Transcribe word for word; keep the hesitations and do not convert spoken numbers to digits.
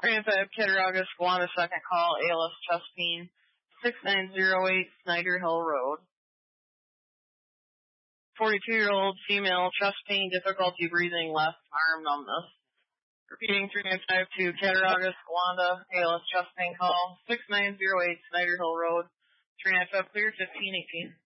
Grandpa Cattaraugus, Squanah, second call, A L S chest pain, six nine zero eight Snyder Hill Road. forty-two-year-old female, chest pain, difficulty breathing, left arm numbness. Repeating three nine five two Cattaraugus, Squanah, A L S chest pain call, six nine zero eight Snyder Hill Road. three nine five clear, fifteen eighteen.